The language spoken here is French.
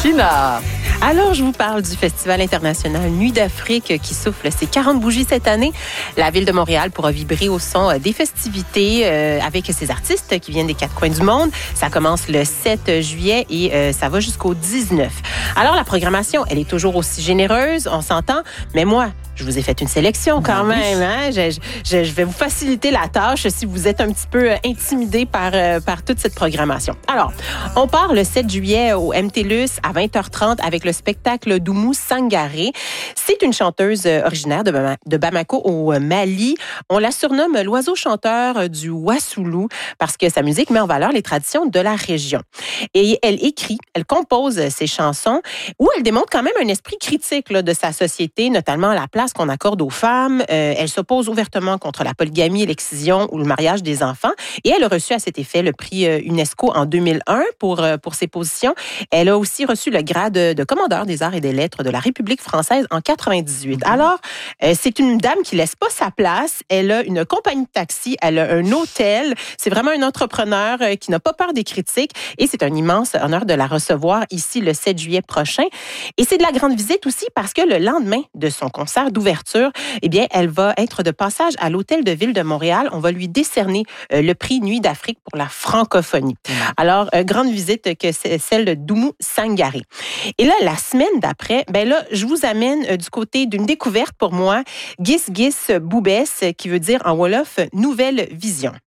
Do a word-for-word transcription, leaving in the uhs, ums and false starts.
China. Alors, je vous parle du Festival international Nuit d'Afrique qui souffle ses quarante bougies cette année. La ville de Montréal pourra vibrer au son des festivités euh, avec ses artistes qui viennent des quatre coins du monde. Ça commence le sept juillet et euh, ça va jusqu'au dix-neuf. Alors, la programmation, elle est toujours aussi généreuse, on s'entend, mais moi, je vous ai fait une sélection quand même. Hein? Je, je, je vais vous faciliter la tâche si vous êtes un petit peu intimidé par, euh, par toute cette programmation. Alors, on part le sept juillet au M T L U S à vingt heures trente avec le spectacle d'Oumou Sangaré. C'est une chanteuse originaire de, Bama- de Bamako au Mali. On la surnomme l'oiseau chanteur du Wassoulou parce que sa musique met en valeur les traditions de la région. Et elle écrit, elle compose ses chansons où elle démontre quand même un esprit critique là, de sa société, notamment la place qu'on accorde aux femmes. Euh, elle s'oppose ouvertement contre la polygamie, l'excision ou le mariage des enfants. Et elle a reçu à cet effet le prix UNESCO en deux mille un pour, pour ses positions. Elle a aussi reçu le grade de, de commandeur des arts et des lettres de la République française en quatre-vingt-dix-huit. Mm-hmm. Alors, euh, c'est une dame qui laisse pas sa place. Elle a une compagnie de taxi, elle a un hôtel. C'est vraiment un entrepreneur euh, qui n'a pas peur des critiques. Et c'est un immense honneur de la recevoir ici le sept juillet prochain. Et c'est de la grande visite aussi parce que le lendemain de son concert d'ouverture, eh bien, elle va être de passage à l'Hôtel de Ville de Montréal. On va lui décerner euh, le prix Nuit d'Afrique pour la francophonie. Mmh. Alors, euh, grande visite que c'est celle de d'Oumou Sangaré. Et là, la semaine d'après, ben là, je vous amène euh, du côté d'une découverte pour moi, Gis Gis Boubès, qui veut dire en Wolof, nouvelle vision.